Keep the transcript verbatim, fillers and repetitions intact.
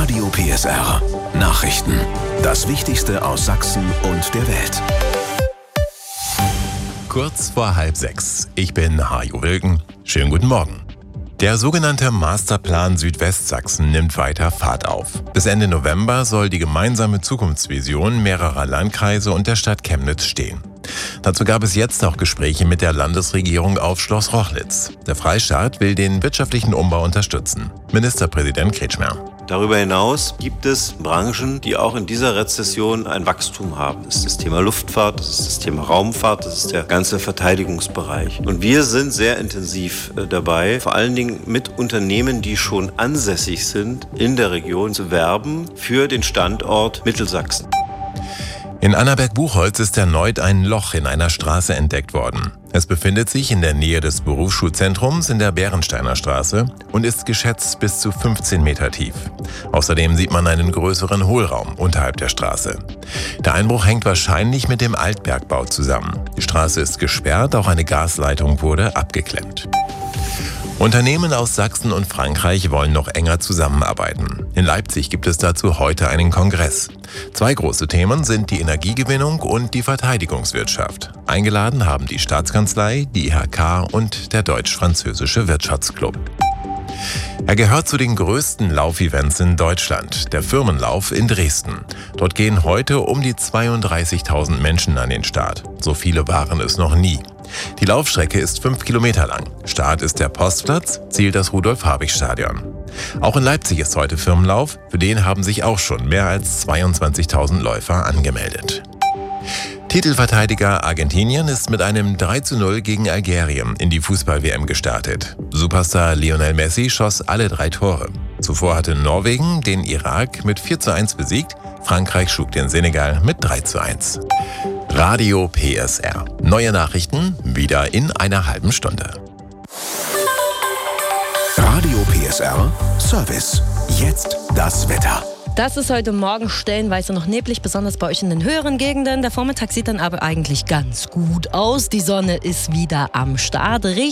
Radio P S R Nachrichten. Das Wichtigste aus Sachsen und der Welt. Kurz vor halb sechs. Ich bin Hajo Wilken. Schönen guten Morgen. Der sogenannte Masterplan Südwestsachsen nimmt weiter Fahrt auf. Bis Ende November soll die gemeinsame Zukunftsvision mehrerer Landkreise und der Stadt Chemnitz stehen. Dazu gab es jetzt auch Gespräche mit der Landesregierung auf Schloss Rochlitz. Der Freistaat will den wirtschaftlichen Umbau unterstützen. Ministerpräsident Kretschmer. Darüber hinaus gibt es Branchen, die auch in dieser Rezession ein Wachstum haben. Das ist das Thema Luftfahrt, das ist das Thema Raumfahrt, das ist der ganze Verteidigungsbereich. Und wir sind sehr intensiv dabei, vor allen Dingen mit Unternehmen, die schon ansässig sind, in der Region zu werben für den Standort Mittelsachsen. In Annaberg-Buchholz ist erneut ein Loch in einer Straße entdeckt worden. Es befindet sich in der Nähe des Berufsschulzentrums in der Bärensteiner Straße und ist geschätzt bis zu fünfzehn Meter tief. Außerdem sieht man einen größeren Hohlraum unterhalb der Straße. Der Einbruch hängt wahrscheinlich mit dem Altbergbau zusammen. Die Straße ist gesperrt, auch eine Gasleitung wurde abgeklemmt. Unternehmen aus Sachsen und Frankreich wollen noch enger zusammenarbeiten. In Leipzig gibt es dazu heute einen Kongress. Zwei große Themen sind die Energiegewinnung und die Verteidigungswirtschaft. Eingeladen haben die Staatskanzlei, die I H K und der Deutsch-Französische Wirtschaftsclub. Er gehört zu den größten Laufevents in Deutschland, der Firmenlauf in Dresden. Dort gehen heute um die zweiunddreißigtausend Menschen an den Start. So viele waren es noch nie. Die Laufstrecke ist fünf Kilometer lang. Start ist der Postplatz, Ziel das Rudolf-Habich-Stadion. Auch in Leipzig ist heute Firmenlauf. Für den haben sich auch schon mehr als zweiundzwanzigtausend Läufer angemeldet. Titelverteidiger Argentinien ist mit einem drei zu null gegen Algerien in die Fußball-W M gestartet. Superstar Lionel Messi schoss alle drei Tore. Zuvor hatte Norwegen den Irak mit vier zu eins besiegt. Frankreich schlug den Senegal mit drei zu eins. Radio P S R. Neue Nachrichten wieder in einer halben Stunde. Radio P S R Service. Jetzt das Wetter. Das ist heute Morgen stellenweise noch neblig, besonders bei euch in den höheren Gegenden. Der Vormittag sieht dann aber eigentlich ganz gut aus. Die Sonne ist wieder am Start.